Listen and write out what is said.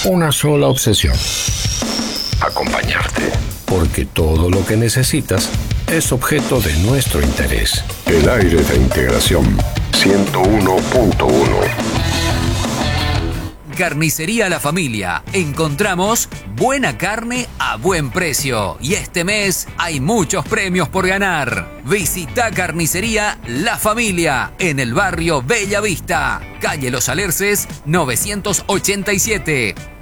una sola obsesión: acompañarte. Porque todo lo que necesitas es objeto de nuestro interés. El aire de integración 101.1. Carnicería La Familia. Encontramos buena carne a buen precio. Y este mes hay muchos premios por ganar. Visita Carnicería La Familia en el barrio Bella Vista, calle Los Alerces 987.